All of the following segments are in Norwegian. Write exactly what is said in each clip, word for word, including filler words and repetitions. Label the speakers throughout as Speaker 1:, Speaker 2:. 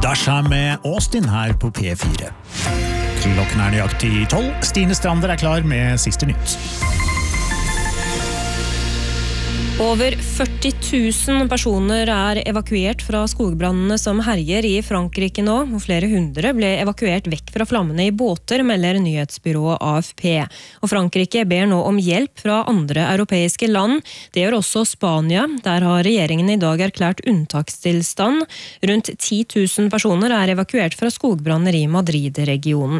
Speaker 1: Dasha med Austin her på P fire. Klokken er nøyaktig tolv. Stine Strander er klar med siste nytt.
Speaker 2: Over førti tusen personer er evakuert fra skogbrannene som herjer i Frankrike nå, og flere hundre ble evakuert vekk fra flammene i båter, melder nyhetsbyrået A F P. Og Frankrike ber nå om hjelp fra andre europeiske land. Det gjør også Spania. Der har regjeringen i dag erklært unntakstilstand. Rundt ti tusen personer er evakuert fra skogbranner i Madrid-regionen.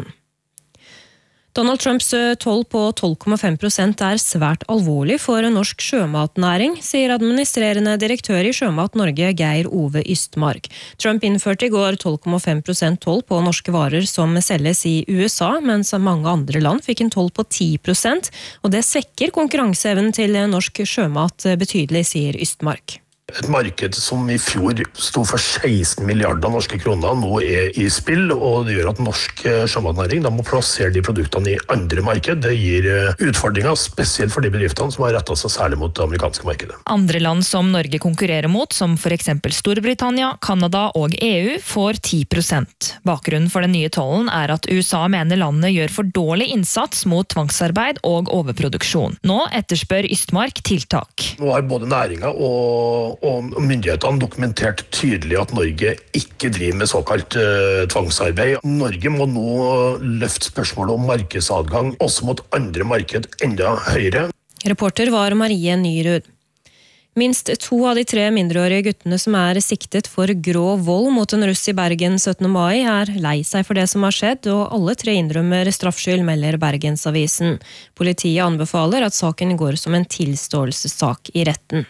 Speaker 2: Donald Trumps toll på tolv komma fem prosent er svært alvorlig for norsk sjømatnæring, sier administrerende direktør i Sjømat Norge Geir Ove Ystmark. Trump innførte i går tolv komma fem prosent toll på norske varer som selges i U S A, mens mange andre land fikk en toll på ti prosent, og det svekker konkurranseevnen til norsk sjømat betydelig, sier Ystmark.
Speaker 3: Et marked som i fjor sto for seksten milliarder norske kroner nå er i spill, og det gjør at norsk sjømatnæring da må plassere de produktene i andre marked. Det gir utfordringer, spesielt for de bedriftene som har rettet seg særlig mot det amerikanske markedet.
Speaker 4: Andre land som Norge konkurrerer mot, som for eksempel Storbritannia, Kanada og E U, får ti prosent. Bakgrunnen for den nye tollen er at U S A mener landet gjør for dårlig innsats mot tvangsarbeid og overproduksjon. Nå etterspør Ystmark tiltak.
Speaker 3: Nå har både næringen og og myndighetene dokumentert tydelig at Norge ikke driver med såkalt uh, tvangsarbeid. Norge må nå løfte spørsmålet om markedsadgang også mot andre marked enda høyere.
Speaker 2: Reporter var Marie Nyrud. Minst to av de tre mindreårige guttene som er siktet for grov vold mot en russ i Bergen syttende mai er lei seg for det som har skjedd, og alle tre innrømmer straffskyld, melder Bergensavisen. Politiet anbefaler at saken går som en tilståelsessak i retten.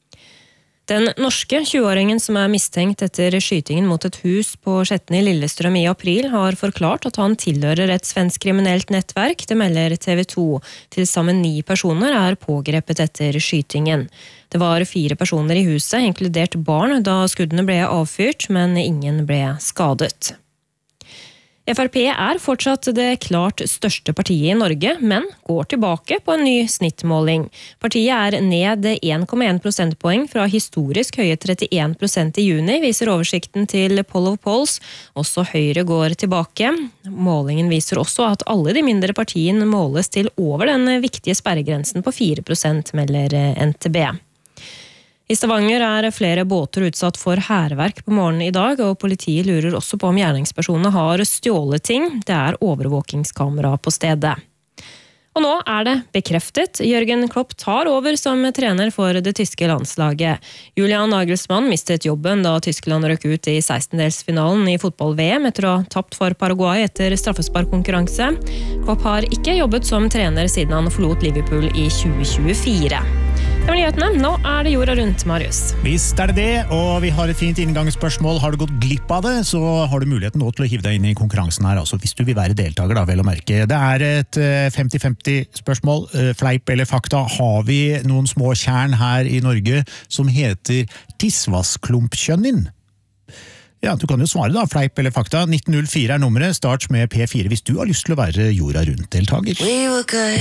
Speaker 2: Den norske tjueåringen som er mistenkt etter skytingen mot et hus på Skjetten i Lillestrøm i april, har forklart at han tilhører et svensk kriminelt nettverk, det melder T V to. Til sammen ni personer er pågrepet etter skytingen. Det var fire personer i huset, inkludert barn, da skuddene ble avfyrt, men ingen ble skadet. F R P er fortsatt det klart største partiet i Norge, men går tilbake på en ny snittmåling. Partiet er ned en komma en prosentpoeng fra historisk høye trettien prosent i juni, viser oversikten til Poll of Polls. Også Høyre går tilbake. Målingen viser også at alle de mindre partiene måles til over den viktige sperregrensen på fire prosent, melder N T B. I Stavanger er flere båter utsatt for hærverk på morgenen i dag, og politiet lurer også på om gjerningspersonene har stjålet ting. Det er overvåkingskamera på stedet. Og nå er det bekreftet. Jürgen Klopp tar over som trener for det tyske landslaget. Julian Nagelsmann mistet jobben da Tyskland røk ut i sekstendedelsfinalen i fotball-V M etter å ha tapt for Paraguay etter straffesparkkonkurranse. Klopp har ikke jobbet som trener siden han forlot Liverpool i tjue tjuefire. Det var nyhetene. Nå er det jorda rundt, Marius.
Speaker 1: Visst er det det, og vi har et fint inngangsspørsmål. Har du gått glipp av det, så har du muligheten nå til å hive deg inn i konkurransen her, altså hvis du vil være deltaker da, vel å merke. Det er et femti femti spørsmål, fleip eller fakta. Har vi noen små tjern her i Norge som heter Tisvassklumpkjønnin? Ja, du kan jo svare da, fleip eller fakta. nitten null fire er nummeret, start med P fire hvis du har lyst til å være jorda rundt deltaker.